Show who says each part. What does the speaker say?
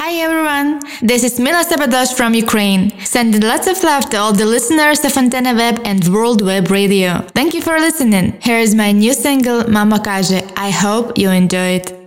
Speaker 1: Hi everyone, this is Mila Sabadosh from Ukraine, sending lots of love to all the listeners of Antenna Web and World Web Radio. Thank you for listening. Here is my new single, Mama Kaže. I hope you enjoy it.